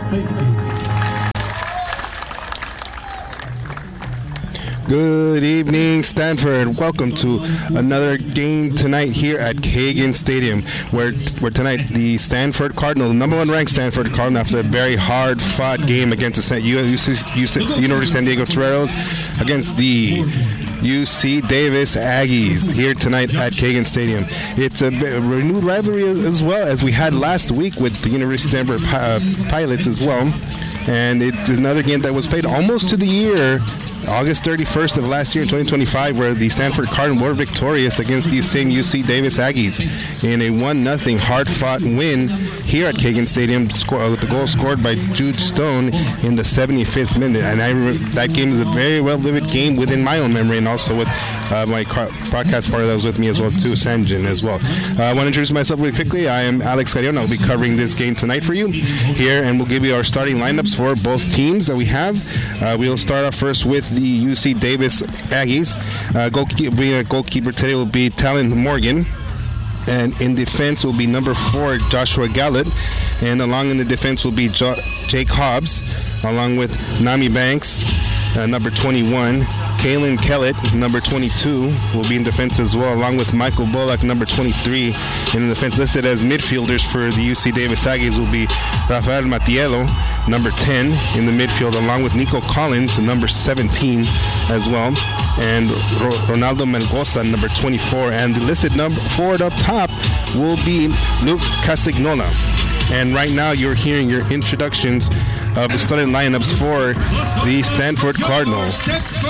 Good evening, Stanford. Welcome to another game tonight here at Kagan Stadium, where tonight the Stanford Cardinal, the number one ranked Stanford Cardinal, after a very hard-fought game against the University of San Diego Toreros, against the UC Davis Aggies here tonight at Kagan Stadium. It's a renewed rivalry as well as we had last week with the University of Denver Pilots as well. And it's another game that was played almost to the year, August 31st of last year in 2025, where the Stanford Cardinals were victorious against these same UC Davis Aggies in a 1-0 hard-fought win here at Kagan Stadium, with the goal scored by Jude Stone in the 75th minute. And I remember that game is a very well-lived game within my own memory, and also with my broadcast partner that was with me as well, too, Sanjin, as well. I want to introduce myself really quickly. I am Alex Carrion. I'll be covering this game tonight for you here, and we'll give you our starting lineups for both teams that we have. We'll start off first with the UC Davis Aggies. Goalkeeper today will be Talon Morgan. And in defense will be number 4, Joshua Gallant. And along in the defense will be Jake Hobbs, along with Nami Banks, number 21. Kalen Kellett, number 22, will be in defense as well, along with Michael Bullock, number 23. In the defense listed as midfielders for the UC Davis Aggies will be Rafael Matiello, number 10, in the midfield, along with Nico Collins, number 17 as well, and Ronaldo Melgoza, number 24. And the listed number forward up top will be Luke Castagnola. And right now you're hearing your introductions of the starting lineups for the Stanford Cardinals.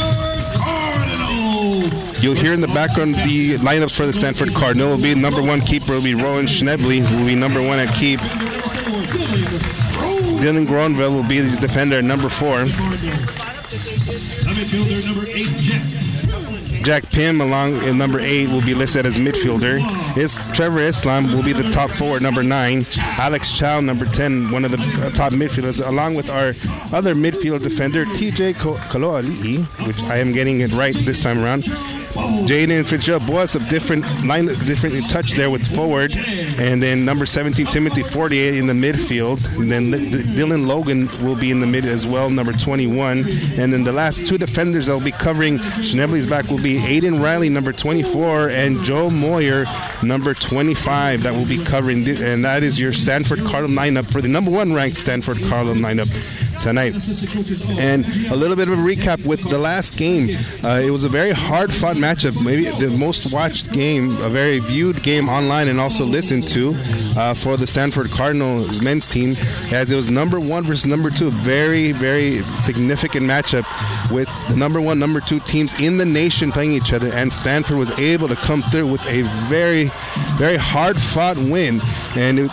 You'll hear in the background the lineups for the Stanford Cardinal. Will be number 1 keeper will be Rowan Schnebley, who will be number 1 at keep. Dylan Gronville will be the defender at number 4. Jack Pym, along in number 8, will be listed as midfielder. Trevor Islam will be the top forward, number 9. Alex Chow, number 10, one of the top midfielders, along with our other midfield defender, TJ Kaloali'i, which I am getting it right this time around. Jaden Fitzgerald Boas, a different touch there with forward, and then number 17 Timothy 48 in the midfield, and then Dylan Logan will be in the mid as well, number 21, and then the last 2 defenders that will be covering Schnebley's back will be Aiden Riley, number 24, and Joe Moyer, number 25, that will be covering, and that is your Stanford Cardinal lineup for the number 1 ranked Stanford Cardinal lineup tonight. And a little bit of a recap with the last game. It was a very hard-fought matchup, maybe the most watched game, a very viewed game online and also listened to for the Stanford Cardinals men's team, as it was number 1 versus number 2, very, very significant matchup with the number 1, number 2 teams in the nation playing each other, and Stanford was able to come through with a very, very hard-fought win. And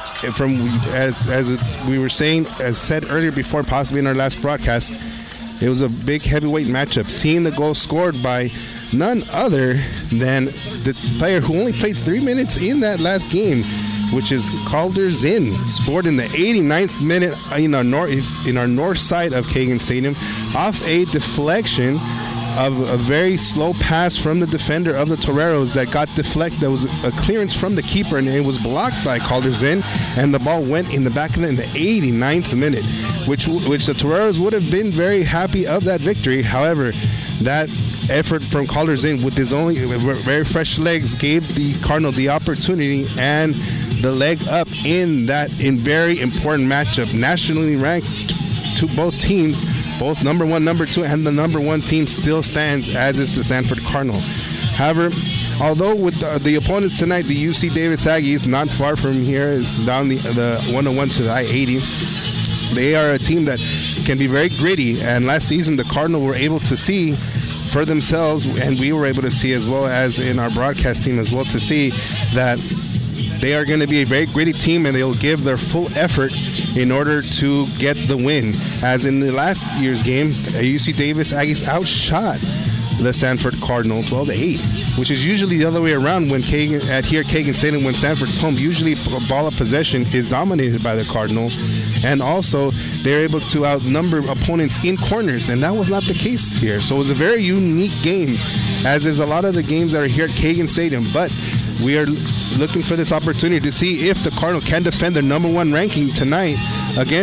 we were saying, as said earlier before, possibly in our last broadcast, it was a big heavyweight matchup. Seeing the goal scored by none other than the player who only played 3 minutes in that last game, which is Calder Zinn, scored in the 89th minute in our north side of Kagan Stadium off a deflection of a very slow pass from the defender of the Toreros that got deflected. There was a clearance from the keeper, and it was blocked by Calder Zinn, and the ball went in the back of it in the 89th minute, which the Toreros would have been very happy of that victory. However, that effort from Calder Zinn with his only very fresh legs gave the Cardinal the opportunity and the leg up in very important matchup, nationally ranked to both teams. Both number 1, number 2, and the number 1 team still stands, as is the Stanford Cardinal. However, although with the opponents tonight, the UC Davis Aggies, not far from here, down the 101 to the I-80, they are a team that can be very gritty. And last season, the Cardinal were able to see for themselves, and we were able to see as well as in our broadcast team as well, to see that they are going to be a very gritty team, and they'll give their full effort in order to get the win. As in the last year's game, UC Davis Aggies outshot the Stanford Cardinal 12-8, which is usually the other way around when Kagan Stadium, when Stanford's home, usually ball of possession is dominated by the Cardinal, and also they're able to outnumber opponents in corners, and that was not the case here. So it was a very unique game, as is a lot of the games that are here at Kagan Stadium, but we are looking for this opportunity to see if the Cardinal can defend their number 1 ranking tonight against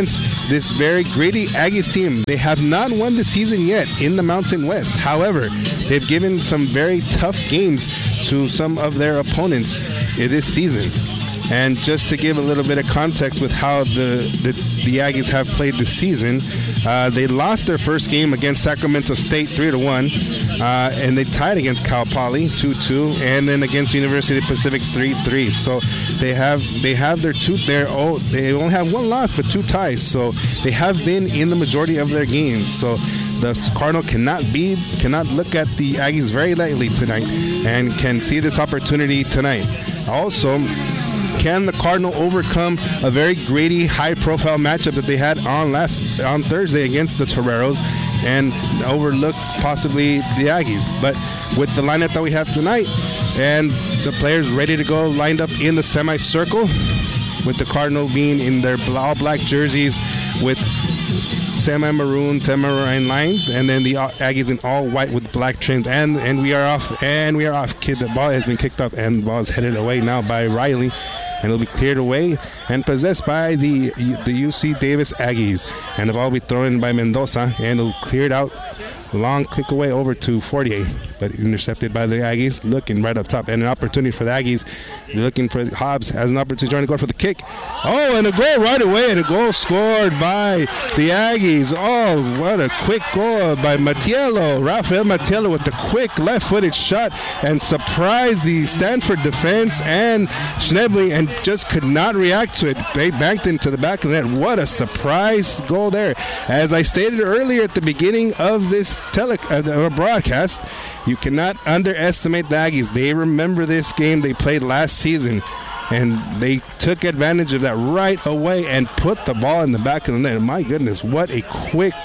this very gritty Aggies team. They have not won the season yet in the Mountain West. However, they've given some very tough games to some of their opponents this season. And just to give a little bit of context with how the Aggies have played this season, they lost their first game against Sacramento State 3-1, and they tied against Cal Poly 2-2, and then against University of Pacific 3-3. So they have their two there. Oh, they only have one loss but two ties. So they have been in the majority of their games. So the Cardinal cannot look at the Aggies very lightly tonight, and can see this opportunity tonight. Also, can the Cardinal overcome a very gritty, high-profile matchup that they had on Thursday against the Toreros and overlook possibly the Aggies? But with the lineup that we have tonight and the players ready to go lined up in the semicircle, with the Cardinal being in their all-black jerseys with semi-maroon lines, and then the Aggies in all white with black trims, and we are off. Kid, the ball has been kicked up, and the ball is headed away now by Riley, and it'll be cleared away and possessed by the UC Davis Aggies, and the ball will be thrown in by Mendoza, and it'll cleared out. Long kick away over to Fortier, but intercepted by the Aggies, looking right up top. And an opportunity for the Aggies. They're looking for Hobbs, has an opportunity trying to go for the kick. Oh, and a goal right away, and a goal scored by the Aggies. Oh, what a quick goal by Matiello. Rafael Matiello with the quick left-footed shot and surprised the Stanford defense and Schnebley, and just could not react to it. They banked into the back of the net. What a surprise goal there. As I stated earlier at the beginning of this broadcast, you cannot underestimate the Aggies. They remember this game they played last season, and they took advantage of that right away and put the ball in the back of the net. My goodness, what a quick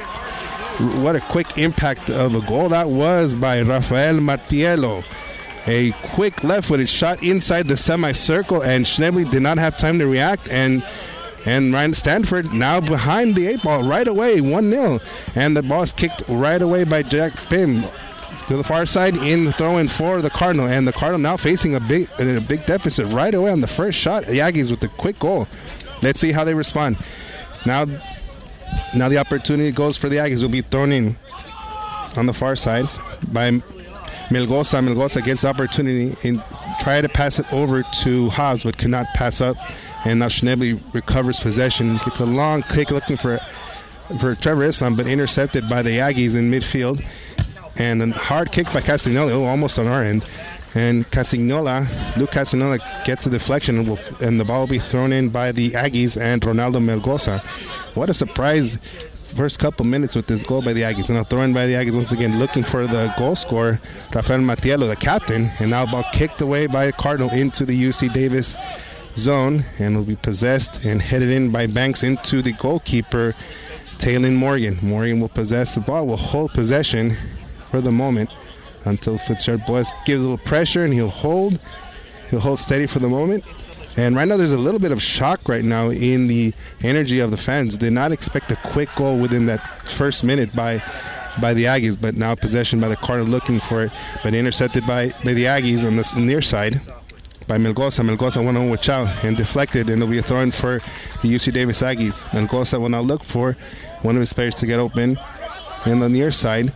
impact of a goal that was by Rafael Martiello. A quick left-footed shot inside the semicircle, and Schnebley did not have time to react, and Ryan Stanford now behind the 8 ball right away, 1-0. And the ball is kicked right away by Jack Pim to the far side in the throw-in for the Cardinal. And the Cardinal now facing a big deficit right away on the first shot. The Aggies with the quick goal. Let's see how they respond. Now the opportunity goes for the Aggies. Will be thrown in on the far side by Melgoza. Melgoza gets the opportunity and try to pass it over to Hobbs, but cannot pass up. And now Schnebley recovers possession, gets a long kick looking for Trevor Islam, but intercepted by the Aggies in midfield. And a hard kick by Castagnola, almost on our end. And Luke Castagnola gets a deflection, and the ball will be thrown in by the Aggies and Ronaldo Melgoza. What a surprise first couple minutes with this goal by the Aggies. And now thrown by the Aggies once again, looking for the goal scorer, Rafael Matiello, the captain. And now ball kicked away by Cardinal into the UC Davis zone, and will be possessed and headed in by Banks into the goalkeeper, Taylon Morgan. Morgan will possess the ball, will hold possession for the moment until Fitzgerald Boyce gives a little pressure, and he'll hold steady for the moment. And right now there's a little bit of shock right now in the energy of the fans. Did not expect a quick goal within that first minute by the Aggies, but now possession by the Cardinal looking for it, but intercepted by the Aggies on the near side by Melgoza. Melgoza went on with Chow and deflected, and it'll be a throw-in for the UC Davis Aggies. Melgoza will now look for one of his players to get open in the near side.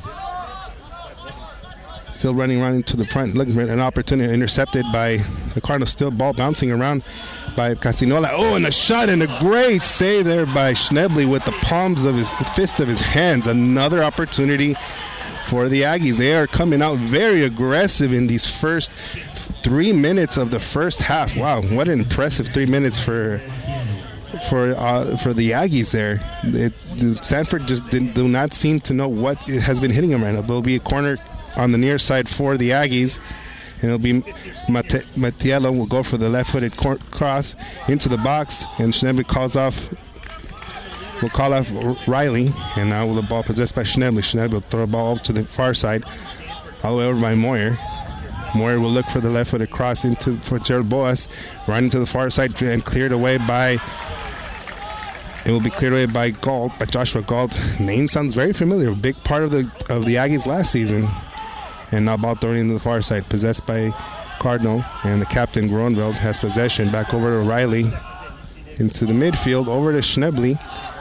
Still running around into the front, looking for an opportunity, intercepted by the Cardinals. Still ball bouncing around by Castagnola. Oh, and a shot, and a great save there by Schnebley with the palms of his fist of his hands. Another opportunity for the Aggies. They are coming out very aggressive in these first 3 minutes of the first half. Wow, what an impressive 3 minutes for the Aggies there. Stanford just do not seem to know what has been hitting them right now. There'll be a corner on the near side for the Aggies, and it'll be Matiello will go for the left-footed cross into the box, and Schnebley will call off Riley, and now the ball possessed by Schnebley. Schnebley will throw a ball to the far side, all the way over by Moyer. Moyer will look for the left-footed cross for Gerald Boas, running to the far side and cleared away by. It will be cleared away by Galt, by Joshua Galt. Name sounds very familiar. A big part of the Aggies last season. And now ball thrown into the far side, possessed by Cardinal, and the captain Gronveld has possession back over to Riley into the midfield, over to Schnebley,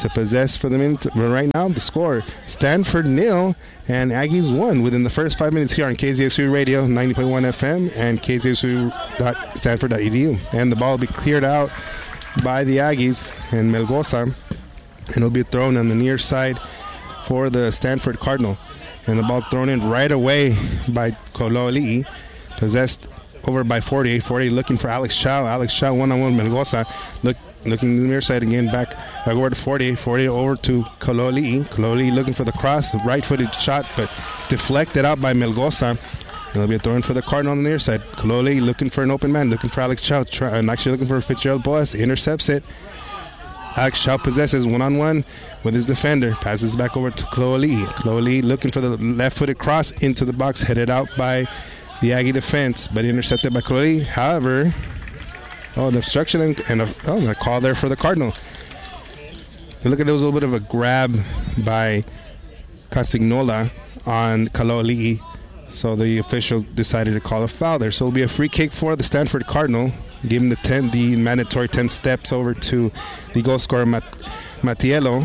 to possess for the minute. Right now, the score, Stanford 0 and Aggies 1 within the first 5 minutes here on KZSU Radio 90.1 FM and kzsu.stanford.edu. And the ball will be cleared out by the Aggies and Melgoza, and it'll be thrown on the near side for the Stanford Cardinals. And the ball thrown in right away by Kololi'i, possessed over by 40 looking for Alex Chow. Alex Chow one-on-one Melgoza, looking to the near side again, back over to 40 over to Kololi'i looking for the cross, right-footed shot, but deflected out by Melgoza. It'll be a throw in for the Cardinal on the near side. Kololi'i looking for an open man, looking for Alex Chow, actually looking for Fitzgerald Boas, intercepts it. Alex Chow possesses one-on-one with his defender, passes back over to Kololi'i. Kololi'i looking for the left-footed cross into the box, headed out by the Aggie defense, but intercepted by Kololi'i. However, an obstruction and a call there for the Cardinal. Look at, there was a little bit of a grab by Castagnola on Kololi'i, so the official decided to call a foul there. So it'll be a free kick for the Stanford Cardinal, giving the mandatory 10 steps over to the goal scorer Mattiello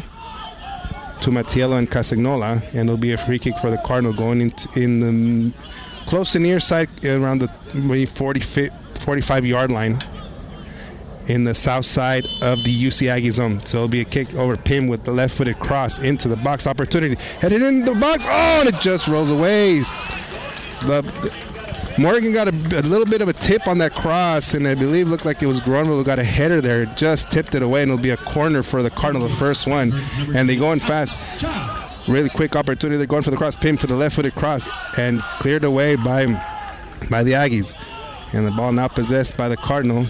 and Castagnola, and it'll be a free kick for the Cardinal going in the close to near side around the maybe 45-yard line in the south side of the UC Aggie zone. So it'll be a kick over Pim with the left-footed cross into the box. Opportunity headed in the box. Oh, and it just rolls away. But Morgan got a little bit of a tip on that cross, and I believe looked like it was Gronville who got a header there. It just tipped it away, and it'll be a corner for the Cardinal, the first one. And they going fast. Really quick opportunity. They're going for the cross. Pim for the left-footed cross, and cleared away by the Aggies. And the ball now possessed by the Cardinal.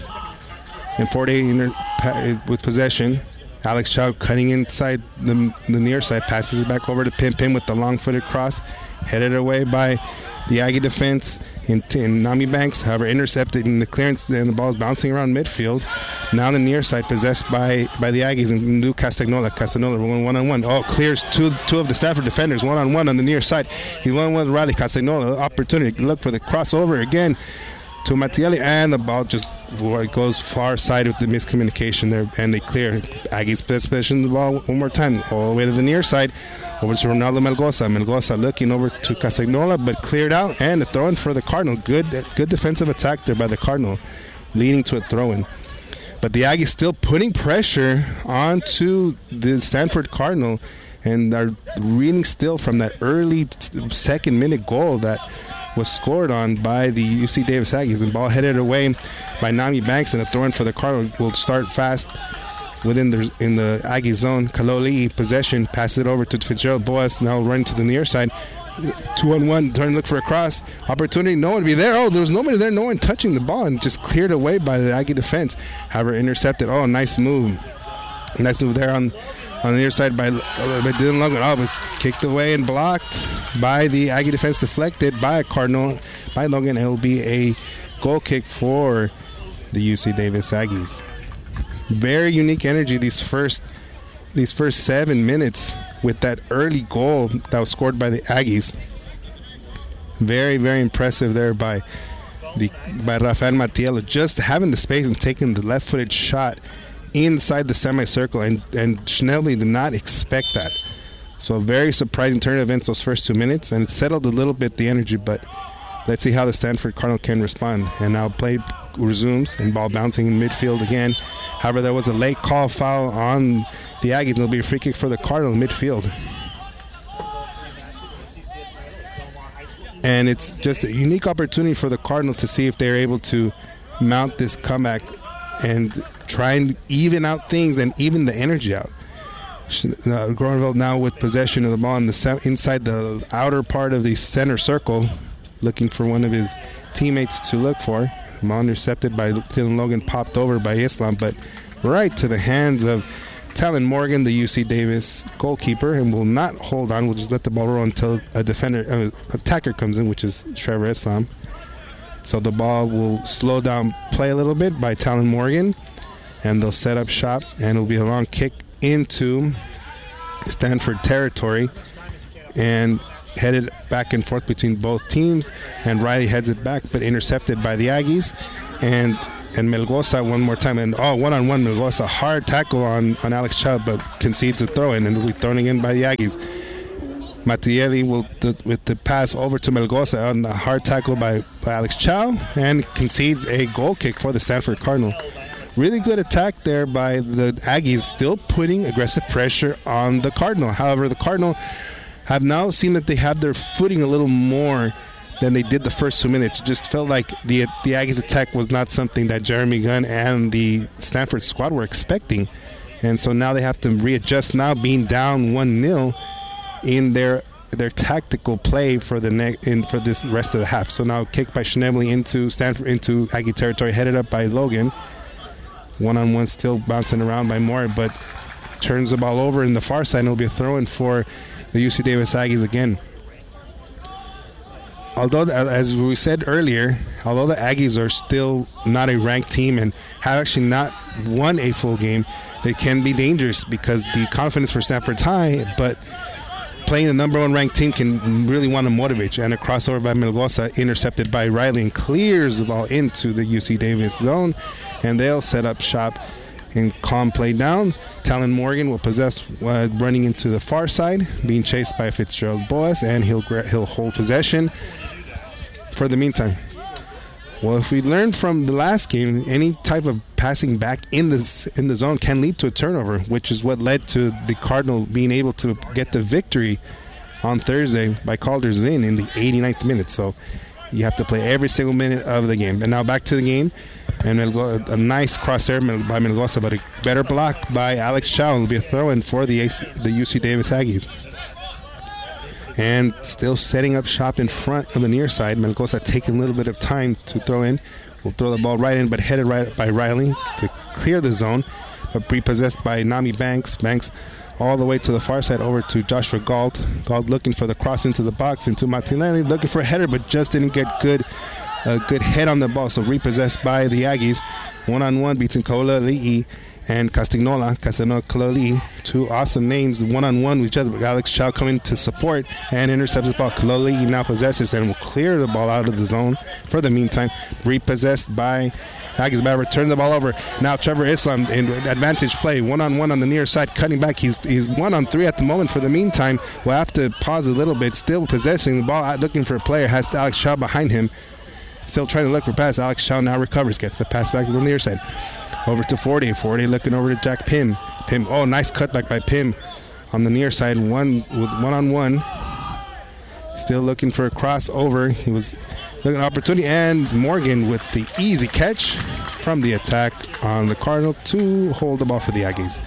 And 40 with possession. Alex Chow cutting inside the near side, passes it back over to Pim. Pim with the long-footed cross, headed away by the Aggie defense in Nami Banks, however, intercepted in the clearance, and the ball is bouncing around midfield. Now the near side possessed by the Aggies, and Lou Castagnola. Castagnola going one-on-one. Oh, clears two of the Stafford defenders one-on-one on the near side. He's one-on-one with Riley Castagnola. Opportunity, look for the crossover again to Mattielli, and the ball just goes far side with the miscommunication there, and they clear. Aggies possession the ball one more time, all the way to the near side, over to Ronaldo Melgoza. Melgoza looking over to Castagnola, but cleared out, and a throw-in for the Cardinal. Good defensive attack there by the Cardinal, leading to a throw-in. But the Aggies still putting pressure onto the Stanford Cardinal, and are reading still from that early second-minute goal that was scored on by the UC Davis Aggies. And ball headed away by Nami Banks, and a throw-in for the Cardinal will start fast in the Aggie zone. Kololi'i possession, passes it over to Fitzgerald Boas, now running to the near side. 2-on-1, turn to look for a cross. Opportunity, no one to be there. Oh, there was nobody there, no one touching the ball, and just cleared away by the Aggie defense. However, intercepted. Oh, nice move. Nice move there on the near side by Dylan Logan. Oh, but kicked away and blocked by the Aggie defense, deflected by a Cardinal, by Logan. It'll be a goal kick for the UC Davis Aggies. Very unique energy these first 7 minutes with that early goal that was scored by the Aggies. Very, very impressive there by Rafael Mattiello, just having the space and taking the left-footed shot inside the semicircle, and Schnelly did not expect that. So a very surprising turn of events those first 2 minutes, and it settled a little bit the energy, but let's see how the Stanford Cardinal can respond. And now play resumes, and ball bouncing in midfield again. However, there was a late call foul on the Aggies, and it'll be a free kick for the Cardinal in midfield. And it's just a unique opportunity for the Cardinal to see if they're able to mount this comeback and try and even out things and even the energy out. Gronville now with possession of the ball inside the outer part of the center circle, looking for one of his teammates to look for. Ball intercepted by Dylan Logan, popped over by Islam, but right to the hands of Talon Morgan, the UC Davis goalkeeper, and will not hold on. We'll just let the ball roll until attacker comes in, which is Trevor Islam. So the ball will slow down play a little bit by Talon Morgan, and they'll set up shop, and it'll be a long kick into Stanford territory, and headed back and forth between both teams, and Riley heads it back, but intercepted by the Aggies, and And Melgosa one more time. And one-on-one Melgosa. Hard tackle on Alex Chow, but concedes a throw in, and will be thrown in by the Aggies. Mattielli with the pass over to Melgosa on a hard tackle by Alex Chow, and concedes a goal kick for the Stanford Cardinal. Really good attack there by the Aggies, still putting aggressive pressure on the Cardinal. However, the Cardinal have now seen that they have their footing a little more than they did the first 2 minutes. It just felt like the Aggies attack was not something that Jeremy Gunn and the Stanford squad were expecting. And so now they have to readjust, now being down 1-0 in their tactical play for for this rest of the half. So now kick by Schnebly into Aggie territory, headed up by Logan. One-on-one still bouncing around by Moore, but turns the ball over in the far side, and it'll be a throw-in for the UC Davis Aggies again. Although, as we said earlier, although the Aggies are still not a ranked team and have actually not won a full game, they can be dangerous because the confidence for Stanford's high, but playing the number one ranked team can really want to motivate you. And a crossover by Melgosa, intercepted by Riley, and clears the ball into the UC Davis zone, and they'll set up shop in calm play down. Talon Morgan will possess, running into the far side, being chased by Fitzgerald Boas, and he'll hold possession for the meantime. Well, if we learn from the last game, any type of passing back in the zone can lead to a turnover, which is what led to the Cardinal being able to get the victory on Thursday by Calder's in the 89th minute. So you have to play every single minute of the game. And now back to the game. And a nice crosshair by Melgosa, but a better block by Alex Chow. It'll be a throw-in for the UC Davis Aggies. And still setting up shop in front of the near side. Melgosa taking a little bit of time to throw in. Will throw the ball right in, but headed right by Riley to clear the zone. But repossessed by Nami Banks. Banks all the way to the far side over to Joshua Galt. Galt looking for the cross into the box, into Martinelli, looking for a header, but just didn't get a good head on the ball. So repossessed by the Aggies. One-on-one between Kaola Li'i and Castagnola Kalali, two awesome names. One-on-one with Alex Chow coming to support and intercepts the ball. Kalali now possesses and will clear the ball out of the zone for the meantime. Repossessed by Aggies, about to return the ball over. Now Trevor Islam in advantage play. One-on-one on the near side, cutting back. He's 1-on-3 at the moment for the meantime. We'll have to pause a little bit. Still possessing the ball, looking for a player. Has Alex Chow behind him. Still trying to look for a pass. Alex Chow now recovers. Gets the pass back to the near side. Over to 40 looking over to Jack Pim. Nice cutback by Pim on the near side, one-on-one. Still looking for a crossover. He was looking at opportunity, and Morgan with the easy catch from the attack on the Cardinal to hold the ball for the Aggies.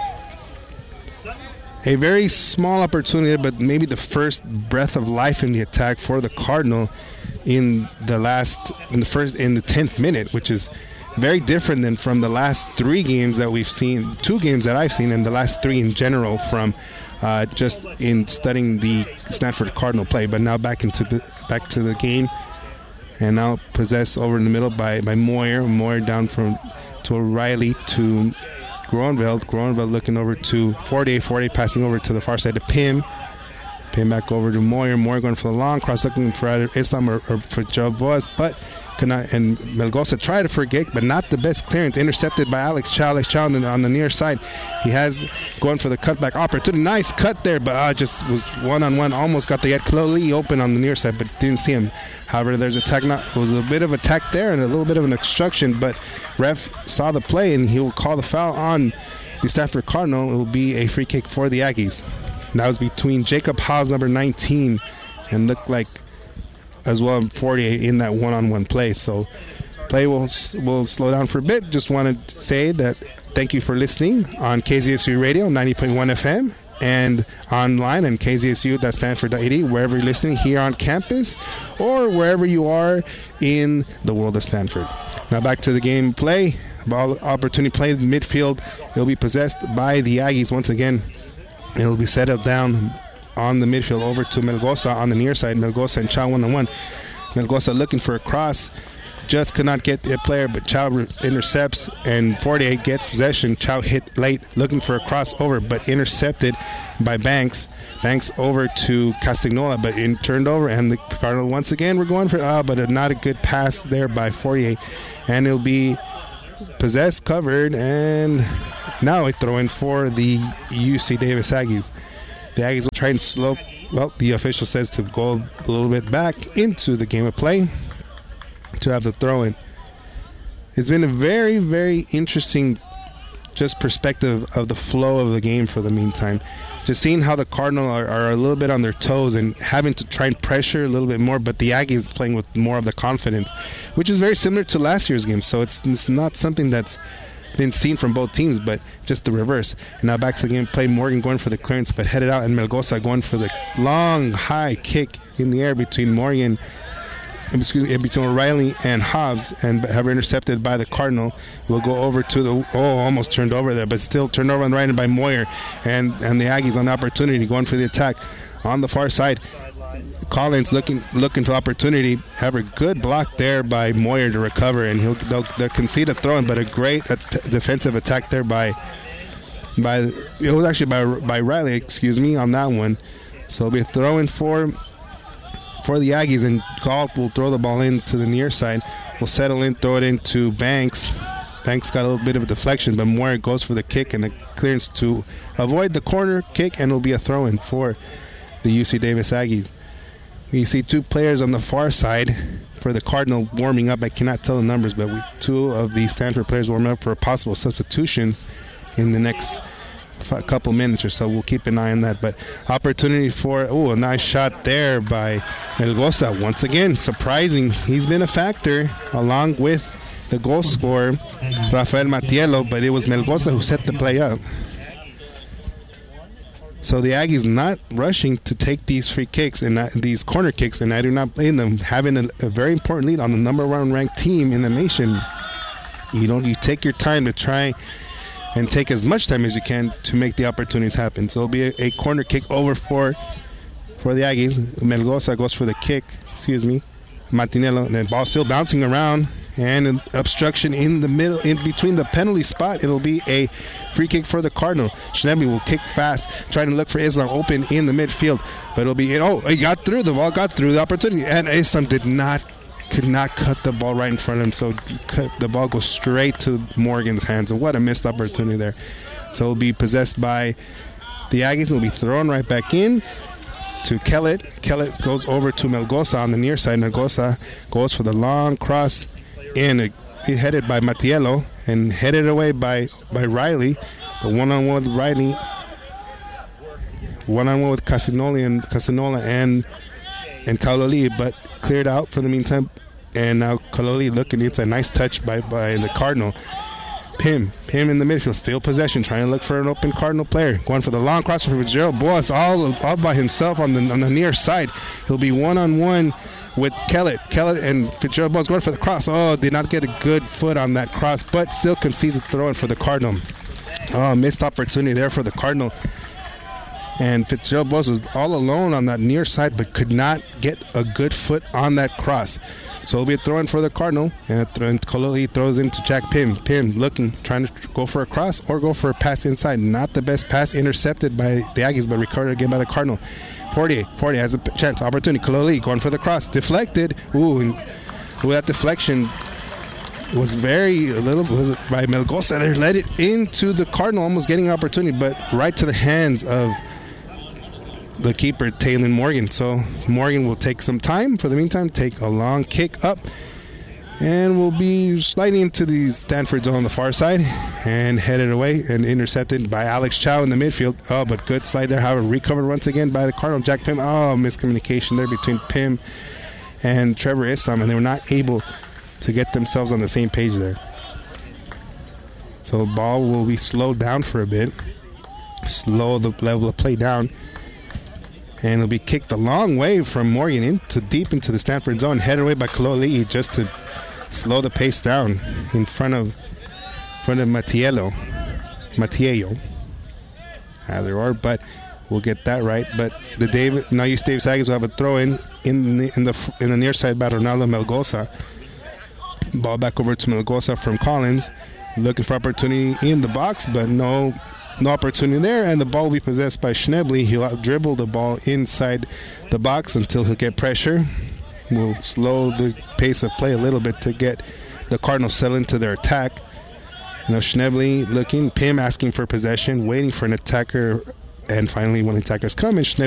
A very small opportunity, but maybe the first breath of life in the attack for the Cardinal in the 10th minute, which is very different than from the last 3 games that we've seen, 2 games that I've seen, and the last 3 in general from just in studying the Stanford Cardinal play. But now back to the game, and now possessed over in the middle by Moyer. Moyer down to Riley to Groenveld. Groenveld looking over to 48 passing over to the far side to Pim. Pim back over to Moyer. Moyer going for the long cross, looking for either Islam or for Joe Boas, but and Melgosa tried to forget, but not the best clearance. Intercepted by Alex Chow. On the near side. He has going for the cutback opportunity. Nice cut there, but just was one-on-one. Almost got the Kloli open on the near side, but didn't see him. However, there's was a bit of attack there and a little bit of an obstruction, but ref saw the play, and he will call the foul on the Stanford Cardinal. It will be a free kick for the Aggies. That was between Jacob Haas, number 19, and looked like as well 48 in that one-on-one play. So play will slow down for a bit. Just want to say that thank you for listening on KZSU Radio 90.1 FM and online on KZSU.Stanford.edu, wherever you're listening here on campus or wherever you are in the world of Stanford. Now back to the game play. Ball opportunity play in midfield. It'll be possessed by the Aggies once again. It'll be settled down on the midfield over to Melgosa on the near side. Melgosa and Chow one-on-one. Melgosa looking for a cross. Just could not get the player, but Chow intercepts, and 48 gets possession. Chow hit late, looking for a crossover, but intercepted by Banks. Banks over to Castagnola, but turned over, and the Cardinal once again we're going for, but not a good pass there by 48. And it'll be possessed, covered, and now a throw in for the UC Davis Aggies. The Aggies will try and slow. Well, the official says to go a little bit back into the game of play to have the throw in. It's been a very, very interesting just perspective of the flow of the game for the meantime. Just seeing how the Cardinals are a little bit on their toes and having to try and pressure a little bit more, but the Aggies playing with more of the confidence, which is very similar to last year's game. So it's not something that's been seen from both teams, but just the reverse. And now back to the game play. Morgan going for the clearance, but headed out, and Melgoza going for the long, high kick in the air between Morgan, between O'Reilly and Hobbs, and have intercepted by the Cardinal. Will go over to the almost turned over there, but still turned over on the right end by Moyer, and the Aggies on the opportunity going for the attack on the far side. Collins looking for opportunity. Have a good block there by Moyer to recover, and they'll concede a throw-in, but a great defensive attack there by Riley, excuse me, on that one. So it'll be a throw-in for the Aggies, and Galt will throw the ball into the near side. Will settle in, throw it into Banks. Banks got a little bit of a deflection, but Moyer goes for the kick and the clearance to avoid the corner kick, and it'll be a throw-in for the UC Davis Aggies. We see two players on the far side for the Cardinal warming up. I cannot tell the numbers, but two of the Stanford players warming up for possible substitutions in the next couple minutes or so. We'll keep an eye on that. But opportunity for a nice shot there by Melgoza. Once again, surprising. He's been a factor along with the goal scorer, Rafael Matiello, but it was Melgoza who set the play up. So the Aggies not rushing to take these free kicks and these corner kicks, and I do not blame them. Having a very important lead on the number one ranked team in the nation, you take your time to try and take as much time as you can to make the opportunities happen. So it'll be a corner kick over for the Aggies. Melgoza goes for the kick. Martinello, and the ball still bouncing around. And an obstruction in the middle, in between the penalty spot. It'll be a free kick for the Cardinal. Schnebly will kick fast, trying to look for Islam open in the midfield. But it'll be, he got through. The ball got through the opportunity. And Islam could not cut the ball right in front of him. So the ball goes straight to Morgan's hands. And what a missed opportunity there. So it'll be possessed by the Aggies. It'll be thrown right back in to Kellett. Kellett goes over to Melgoza on the near side. Melgoza goes for the long cross. And headed by Matiello and headed away by Riley. But one-on-one with Riley. One-on-one with Casinola and Kauloli, but cleared out for the meantime. And now Kauloli looking. It's a nice touch by the Cardinal. Pim in the midfield, still possession, trying to look for an open Cardinal player. Going for the long cross for Fitzgerald. Boas all by himself on the near side. He'll be one-on-one with Kellett and Fitzgerald Boas going for the cross. Did not get a good foot on that cross, but still concedes a throw-in for the Cardinal. Missed opportunity there for the Cardinal. And Fitzgerald Boas was all alone on that near side, but could not get a good foot on that cross. So it'll be a throw-in for the Cardinal. And Kauloli throws into Jack Pim. Pim looking, trying to go for a cross or go for a pass inside. Not the best pass, intercepted by the Aggies, but recovered again by the Cardinal. Fortier has a chance, opportunity. Kauloli going for the cross, deflected. And that deflection was by Melgoza there. Led it into the Cardinal, almost getting an opportunity, but right to the hands of the keeper, Taylon Morgan. So Morgan will take some time for the meantime, take a long kick up, and will be sliding into the Stanford zone on the far side and headed away and intercepted by Alex Chow in the midfield. But good slide there. However, recovered once again by the Cardinal, Jack Pim. Miscommunication there between Pim and Trevor Islam, and they were not able to get themselves on the same page there. So the ball will be slowed down for a bit. Slow the level of play down. And it'll be kicked a long way from Morgan deep into the Stanford zone. Headed away by Kauloli just to slow the pace down in front of Matiello. Either or, but we'll get that right. But the Davis Aggies will have a throw in the near side by Ronaldo Melgoza. Ball back over to Melgoza from Collins, looking for opportunity in the box, but no opportunity there, and the ball will be possessed by Schnebly. He'll dribble the ball inside the box until he'll get pressure. We'll slow the pace of play a little bit to get the Cardinals settled into their attack. Schnebly looking, Pim asking for possession, waiting for an attacker, and finally when the attackers come, and